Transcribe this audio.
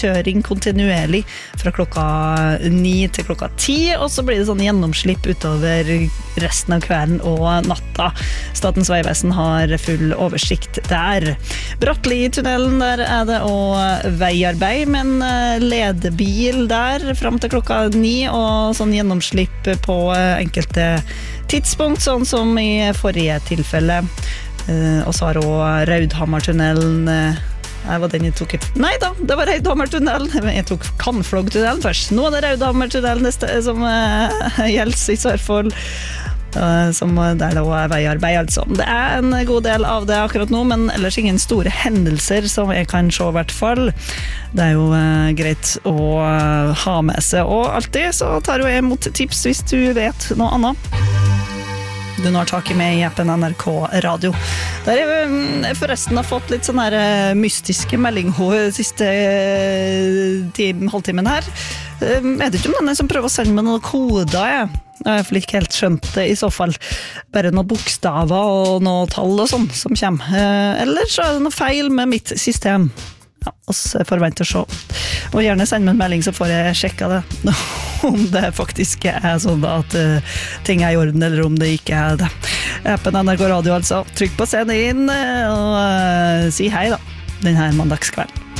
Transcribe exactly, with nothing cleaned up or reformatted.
kjøring kontinuerlig fra klokka ni til klokka ti, og så blir det sånn gjennomslipp utover resten av kvelden og natta. Statens vegvesen har full oversikt der. Brattli-tunnelen, der er det også veiarbeid, men ledebil der frem til klokka ni, og sånn gjennomslipp på enkelte tidspunkt, sånn som i forrige tilfelle. Uh, og så har også Raudhammartunnelen uh, Nei, var den jeg tok ut. Nei da, det var Raudhammartunnelen. Jeg tok Kannflogtunnelen først. Nå er det Raudhammartunnelen som uh, gjelder i Sørfold, uh, som der det også er veiarbeid, altså. Det er en god del av det akkurat nå, men ellers ingen store hendelser som jeg kan se i hvert fall. Det er jo uh, greit å uh, ha med seg, og alltid så tar jeg imot tips hvis du vet noe annet. Du nå har tak i meg i appen N R K Radio. Der jeg forresten har fått litt sånne her mystiske meldinger siste time, halvtimen her. Jeg vet ikke om den er som prøver å sende meg noen koder, jeg. Jeg har i ikke helt skjønt det i så fall. Bare noen bokstaver og noen tall og sånn som kommer. Eller så er det noe feil med mitt system. Ja, oss forventer å se. Og gjerne send meg en melding, så får jeg sjekka det. Om det faktisk er sånn at uh, ting er i orden, eller om det ikke er det. Appen N R K Radio, altså. Trykk på send inn, og uh, si hei da, denne mandagskvelden.